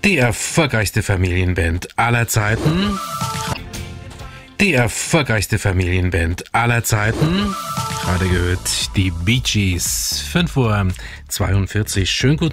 Die erfolgreichste Familienband aller Zeiten. Die erfolgreichste Familienband aller Zeiten. Gerade gehört die Bee Gees. 5:42 Uhr. Schönen guten